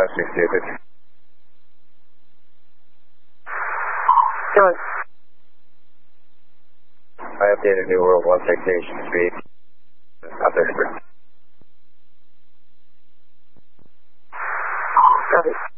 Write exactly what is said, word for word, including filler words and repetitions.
five six David. John. I updated New World one citation speed. Out there. Got it.